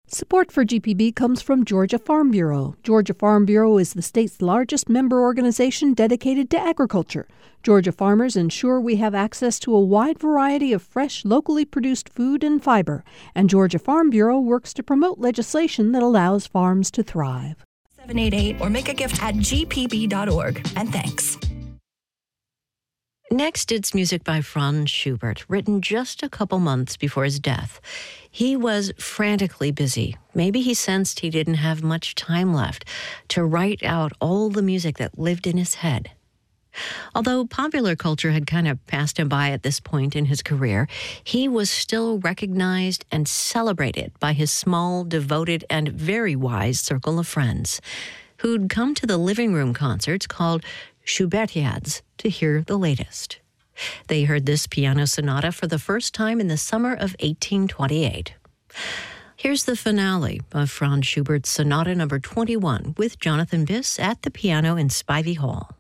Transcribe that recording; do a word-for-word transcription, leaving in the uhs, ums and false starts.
Support for G P B comes from Georgia Farm Bureau. Georgia Farm Bureau is the state's largest member organization dedicated to agriculture. Georgia farmers ensure we have access to a wide variety of fresh, locally produced food and fiber. And Georgia Farm Bureau works to promote legislation that allows farms to thrive. seven eight eight or make a gift at g p b dot org. And thanks. Next, it's music by Franz Schubert, written just a couple months before his death. He was frantically busy. Maybe he sensed he didn't have much time left to write out all the music that lived in his head. Although popular culture had kind of passed him by at this point in his career, he was still recognized and celebrated by his small, devoted, and very wise circle of friends who'd come to the living room concerts called Schubertiads to hear the latest. They heard this piano sonata for the first time in the summer of eighteen twenty-eight. Here's the finale of Franz Schubert's Sonata number twenty-one with Jonathan Biss at the piano in Spivey Hall.